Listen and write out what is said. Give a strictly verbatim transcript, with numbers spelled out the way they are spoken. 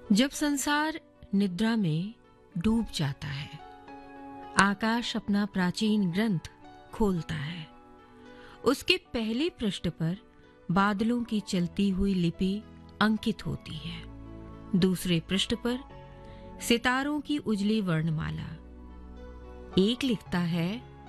जब संसार निद्रा में डूब जाता है, आकाश अपना प्राचीन ग्रंथ खोलता है। उसके पहले पृष्ठ पर बादलों की चलती हुई लिपि अंकित होती है। दूसरे पृष्ठ पर सितारों की उजली वर्णमाला। एक लिखता है